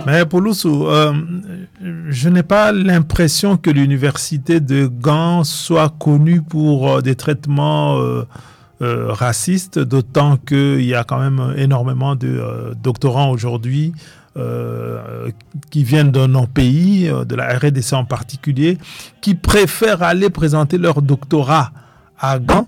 Mais Pouloussou, je n'ai pas l'impression que l'université de Gand soit connue pour des traitements racistes, d'autant qu'il y a quand même énormément de doctorants aujourd'hui qui viennent de nos pays, de la RDC en particulier, qui préfèrent aller présenter leur doctorat à Gand